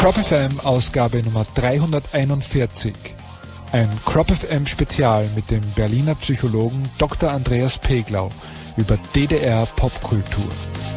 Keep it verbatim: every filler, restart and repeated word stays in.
Crop F M Ausgabe Nummer dreihunderteinundvierzig. Ein Crop F M Spezial mit dem Berliner Psychologen Doktor Andreas Peglau über D D R Popkultur.